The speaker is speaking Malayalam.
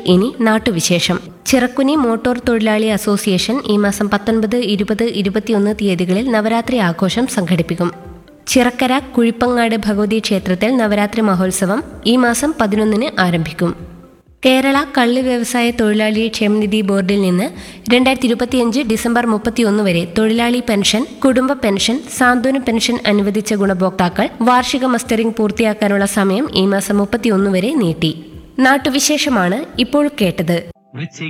ഇനി നാട്ടുവിശേഷം. ചിറക്കുനി മോട്ടോർ തൊഴിലാളി അസോസിയേഷൻ ഈ മാസം 19, 20, 21 തീയതികളിൽ നവരാത്രി ആഘോഷം സംഘടിപ്പിക്കും. ചിറക്കര കുഴിപ്പങ്ങാട് ഭഗവതി ക്ഷേത്രത്തിൽ നവരാത്രി മഹോത്സവം ഈ മാസം 11 ആരംഭിക്കും. കേരള കള്ള് വ്യവസായ തൊഴിലാളി ക്ഷേമനിധി ബോർഡിൽ നിന്ന് 2025 ഡിസംബർ 31 വരെ തൊഴിലാളി പെൻഷൻ, കുടുംബ പെൻഷൻ, സാന്ത്വന പെൻഷൻ അനുവദിച്ച ഗുണഭോക്താക്കൾ വാർഷിക മസ്റ്ററിംഗ് പൂർത്തിയാക്കാനുള്ള സമയം ഈ മാസം 31 വരെ നീട്ടി. നാട്ടുവിശേഷമാണ് ഇപ്പോൾ കേട്ടത്.